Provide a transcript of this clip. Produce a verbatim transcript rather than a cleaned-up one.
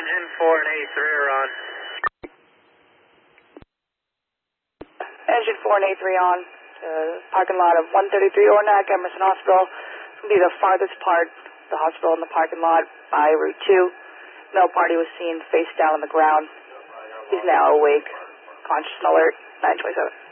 Engine four and A three are on. Engine four and A three on. Uh, parking lot of one thirty-three Ornac, Emerson Hospital. It's going to be the farthest part of the hospital in the parking lot by Route two. Male party was seen face down on the ground. He's now awake, conscious and alert, nine twenty-seven.